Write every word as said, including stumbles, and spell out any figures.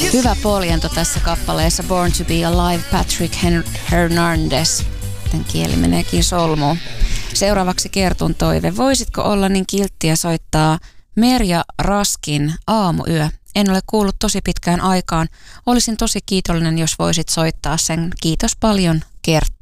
Hyvä poljento tässä kappaleessa Born to be Alive, Patrick Hernandez. Tämän kieli meneekin solmuun. Seuraavaksi Kertun toive. Voisitko olla niin kilttiä soittaa Merja Raskin Aamuyö? En ole kuullut tosi pitkään aikaan. Olisin tosi kiitollinen, jos voisit soittaa sen. Kiitos paljon, Kerttu.